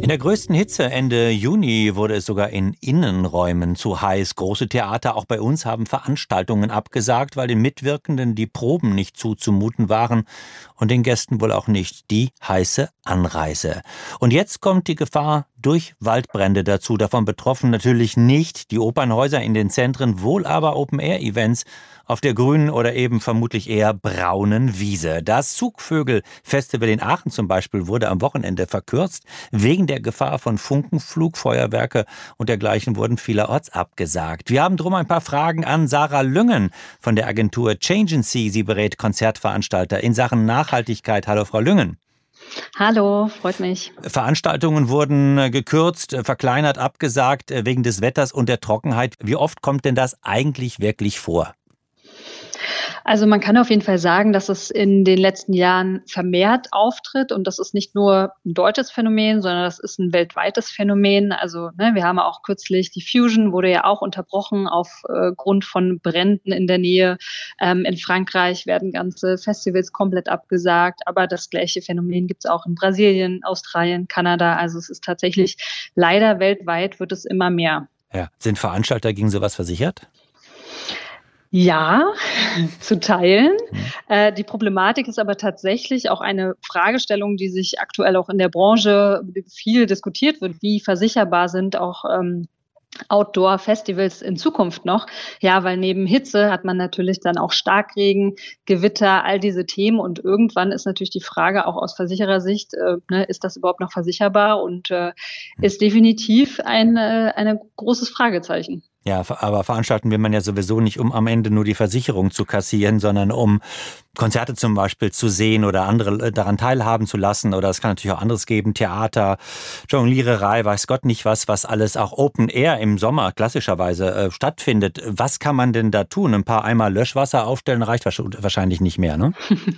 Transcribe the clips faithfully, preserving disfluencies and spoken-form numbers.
In der größten Hitze Ende Juni wurde es sogar in Innenräumen zu heiß. Große Theater, auch bei uns, haben Veranstaltungen abgesagt, weil den Mitwirkenden die Proben nicht zuzumuten waren und den Gästen wohl auch nicht die heiße Anreise. Und jetzt kommt die Gefahr durch Waldbrände dazu. Davon betroffen natürlich nicht die Opernhäuser in den Zentren, wohl aber Open-Air-Events auf der grünen oder eben vermutlich eher braunen Wiese. Das Zugvögel-Festival in Aachen zum Beispiel wurde am Wochenende verkürzt. Wegen der Gefahr von Funkenflug, Feuerwerke und dergleichen wurden vielerorts abgesagt. Wir haben drum ein paar Fragen an Sarah Lüngen von der Agentur Changency. Sie berät Konzertveranstalter in Sachen Nachhaltigkeit. Hallo, Frau Lüngen. Hallo, freut mich. Veranstaltungen wurden gekürzt, verkleinert, abgesagt wegen des Wetters und der Trockenheit. Wie oft kommt denn das eigentlich wirklich vor? Also man kann auf jeden Fall sagen, dass es in den letzten Jahren vermehrt auftritt und das ist nicht nur ein deutsches Phänomen, sondern das ist ein weltweites Phänomen. Also ne, wir haben auch kürzlich die Fusion, wurde ja auch unterbrochen aufgrund äh, von Bränden in der Nähe. Ähm, in Frankreich werden ganze Festivals komplett abgesagt, aber das gleiche Phänomen gibt es auch in Brasilien, Australien, Kanada. Also es ist tatsächlich leider weltweit wird es immer mehr. Ja. Sind Veranstalter gegen sowas versichert? Ja, zu teilen. Äh, die Problematik ist aber tatsächlich auch eine Fragestellung, die sich aktuell auch in der Branche viel diskutiert wird. Wie versicherbar sind auch ähm, Outdoor-Festivals in Zukunft noch? Ja, weil neben Hitze hat man natürlich dann auch Starkregen, Gewitter, all diese Themen. Und irgendwann ist natürlich die Frage auch aus Versicherersicht, äh, ne, ist das überhaupt noch versicherbar? Und äh, ist definitiv ein äh, ein großes Fragezeichen. Ja, aber veranstalten will man ja sowieso nicht, um am Ende nur die Versicherung zu kassieren, sondern um Konzerte zum Beispiel zu sehen oder andere daran teilhaben zu lassen. Oder es kann natürlich auch anderes geben, Theater, Jongliererei, weiß Gott nicht was, was alles auch Open Air im Sommer klassischerweise äh, stattfindet. Was kann man denn da tun? Ein paar Eimer Löschwasser aufstellen reicht wahrscheinlich nicht mehr, ne?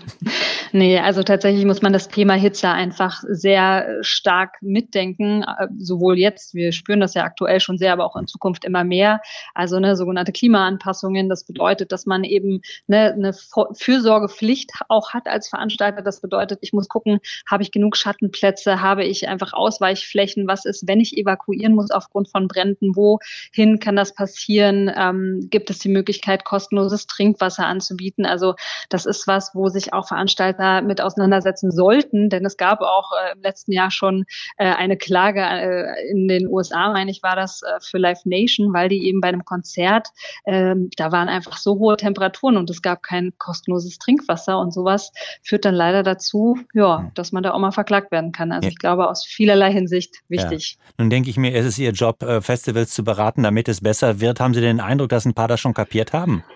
Nee, also tatsächlich muss man das Thema Hitze einfach sehr stark mitdenken, sowohl jetzt, wir spüren das ja aktuell schon sehr, aber auch in Zukunft immer mehr. Also eine sogenannte Klimaanpassungen, das bedeutet, dass man eben eine, eine Fürsorgepflicht auch hat als Veranstalter. Das bedeutet, ich muss gucken, habe ich genug Schattenplätze, habe ich einfach Ausweichflächen, was ist, wenn ich evakuieren muss aufgrund von Bränden, wohin kann das passieren, ähm, gibt es die Möglichkeit, kostenloses Trinkwasser anzubieten. Also das ist was, wo sich auch Veranstalter mit auseinandersetzen sollten, denn es gab auch äh, im letzten Jahr schon äh, eine Klage äh, in den U S A, meine ich, war das äh, für Live Nation, weil die eben bei einem Konzert, äh, da waren einfach so hohe Temperaturen und es gab kein kostenloses Trinkwasser und sowas führt dann leider dazu, ja, dass man da auch mal verklagt werden kann. Also ja. Ich glaube, aus vielerlei Hinsicht wichtig. Ja. Nun denke ich mir, es ist Ihr Job, Festivals zu beraten, damit es besser wird. Haben Sie den Eindruck, dass ein paar das schon kapiert haben?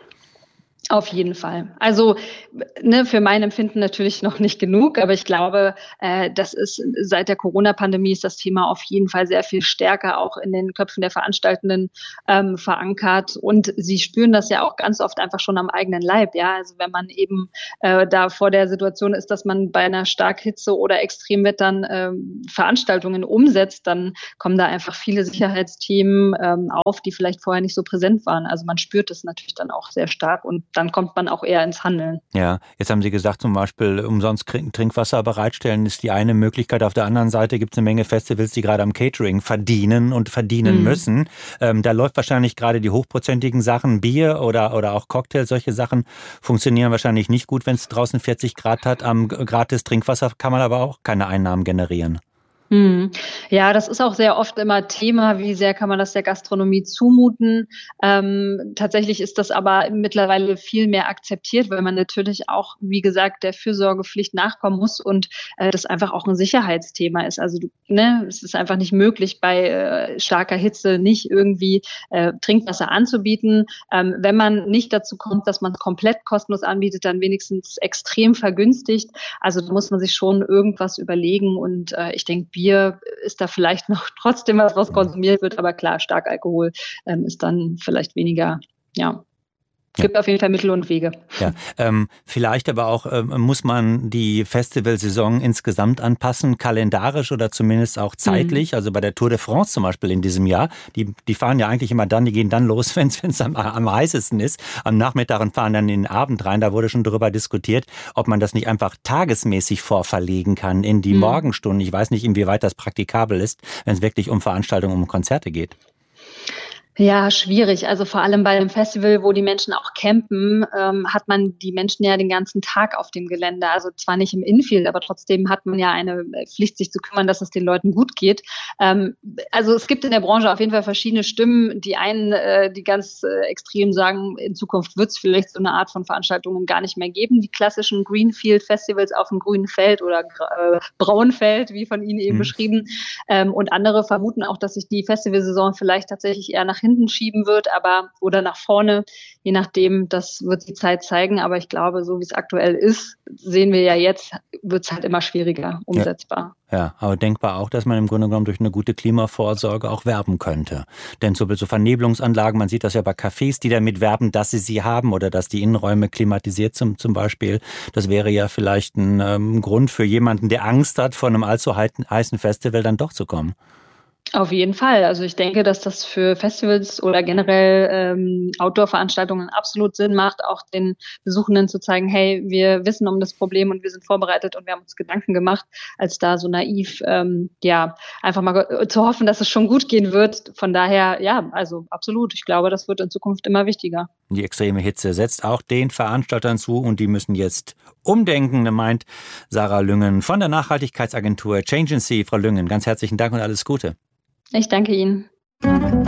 Auf jeden Fall. Also ne, für mein Empfinden natürlich noch nicht genug, aber ich glaube, äh, das ist seit der Corona-Pandemie ist das Thema auf jeden Fall sehr viel stärker auch in den Köpfen der Veranstaltenden ähm, verankert und sie spüren das ja auch ganz oft einfach schon am eigenen Leib. Ja, also wenn man eben äh, da vor der Situation ist, dass man bei einer Starkhitze oder Extremwettern äh, Veranstaltungen umsetzt, dann kommen da einfach viele Sicherheitsthemen ähm, auf, die vielleicht vorher nicht so präsent waren. Also man spürt das natürlich dann auch sehr stark und dann kommt man auch eher ins Handeln. Ja, jetzt haben Sie gesagt, zum Beispiel umsonst Trinkwasser bereitstellen ist die eine Möglichkeit. Auf der anderen Seite gibt es eine Menge Festivals, die gerade am Catering verdienen und verdienen mhm. müssen. Ähm, da läuft wahrscheinlich gerade die hochprozentigen Sachen, Bier oder, oder auch Cocktails, solche Sachen funktionieren wahrscheinlich nicht gut, wenn es draußen vierzig Grad hat. Am gratis Trinkwasser kann man aber auch keine Einnahmen generieren. Hm. Ja, das ist auch sehr oft immer Thema, wie sehr kann man das der Gastronomie zumuten. Ähm, tatsächlich ist das aber mittlerweile viel mehr akzeptiert, weil man natürlich auch, wie gesagt, der Fürsorgepflicht nachkommen muss und äh, das einfach auch ein Sicherheitsthema ist. Also ne, es ist einfach nicht möglich, bei äh, starker Hitze nicht irgendwie äh, Trinkwasser anzubieten. Ähm, wenn man nicht dazu kommt, dass man es komplett kostenlos anbietet, dann wenigstens extrem vergünstigt. Also da muss man sich schon irgendwas überlegen und äh, ich denke, Bier ist da vielleicht noch trotzdem was, was konsumiert wird, aber klar, Starkalkohol ähm, ist dann vielleicht weniger, ja, Es gibt auf jeden Fall Mittel und Wege. Ja, ähm, vielleicht aber auch ähm, muss man die Festivalsaison insgesamt anpassen, kalendarisch oder zumindest auch zeitlich. Mhm. Also bei der Tour de France zum Beispiel in diesem Jahr, die, die fahren ja eigentlich immer dann, die gehen dann los, wenn es am, am heißesten ist. Am Nachmittag und fahren dann in den Abend rein. Da wurde schon darüber diskutiert, ob man das nicht einfach tagesmäßig vorverlegen kann in die mhm. Morgenstunden. Ich weiß nicht, inwieweit das praktikabel ist, wenn es wirklich um Veranstaltungen, um Konzerte geht. Ja, schwierig. Also vor allem bei einem Festival, wo die Menschen auch campen, ähm, hat man die Menschen ja den ganzen Tag auf dem Gelände. Also zwar nicht im Infield, aber trotzdem hat man ja eine Pflicht, sich zu kümmern, dass es den Leuten gut geht. Ähm, also es gibt in der Branche auf jeden Fall verschiedene Stimmen. Die einen, äh, die ganz äh, extrem sagen, in Zukunft wird es vielleicht so eine Art von Veranstaltungen gar nicht mehr geben. Die klassischen Greenfield-Festivals auf dem grünen Feld oder äh, braunen Feld, wie von Ihnen eben mhm. beschrieben. Ähm, und andere vermuten auch, dass sich die Festivalsaison vielleicht tatsächlich eher nach hinten hinten schieben wird, aber oder nach vorne, je nachdem, das wird die Zeit zeigen. Aber ich glaube, so wie es aktuell ist, sehen wir ja jetzt, wird es halt immer schwieriger umsetzbar. Ja. Ja, aber denkbar auch, dass man im Grunde genommen durch eine gute Klimavorsorge auch werben könnte. Denn so, so Vernebelungsanlagen, man sieht das ja bei Cafés, die damit werben, dass sie sie haben oder dass die Innenräume klimatisiert sind zum Beispiel. Das wäre ja vielleicht ein ähm, Grund für jemanden, der Angst hat, von einem allzu heißen Festival dann doch zu kommen. Auf jeden Fall. Also ich denke, dass das für Festivals oder generell ähm, Outdoor-Veranstaltungen absolut Sinn macht, auch den Besuchenden zu zeigen, hey, wir wissen um das Problem und wir sind vorbereitet und wir haben uns Gedanken gemacht, als da so naiv, ähm, ja, einfach mal zu hoffen, dass es schon gut gehen wird. Von daher, ja, also absolut. Ich glaube, das wird in Zukunft immer wichtiger. Die extreme Hitze setzt auch den Veranstaltern zu und die müssen jetzt umdenken, meint Sarah Lüngen von der Nachhaltigkeitsagentur Change and See. Frau Lüngen, ganz herzlichen Dank und alles Gute. Ich danke Ihnen.